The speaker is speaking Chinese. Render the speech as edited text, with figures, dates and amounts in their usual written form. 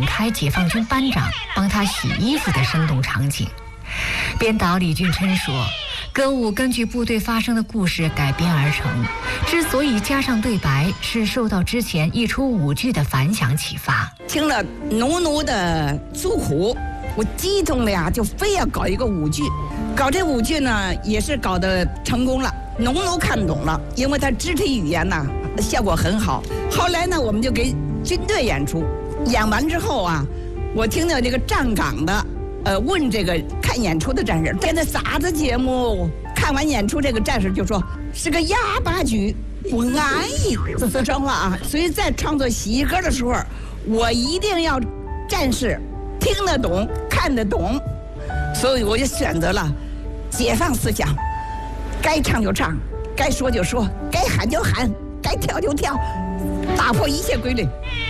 开解放军班长帮他洗衣服的生动场景。编导李俊琛说，歌舞根据部队发生的故事改编而成，之所以加上对白，是受到之前一出舞剧的反响启发。 听了浓浓的诉苦，我激动了呀，就非要搞一个舞剧。搞这舞剧呢，也是搞得成功了，农奴看懂了，因为他肢体语言呢效果很好。后来呢，我们就给军队演出，演完之后啊，我听到这个站岗的。问这个看演出的战士，这啥子节目？看完演出，这个战士就说是个哑巴剧，不安逸。四川话啊，所以在创作洗衣歌的时候，我一定要战士听得懂、看得懂，所以我就选择了解放思想，该唱就唱，该说就说，该喊就喊，该跳就跳，打破一切规律。